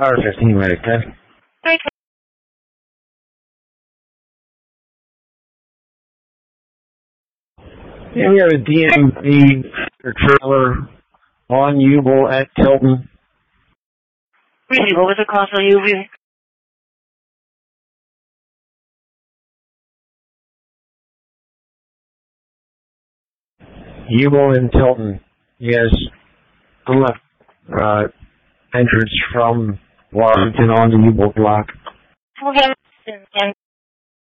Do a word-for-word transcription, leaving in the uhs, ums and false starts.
R fifteen right, okay? Right. Yeah, we have a D M V trailer on Ubel at Tilton. Really, what was the cost on U V? Ubel in Tilton. Yes. On the uh, entrance from Washington on the Ubel block. Okay.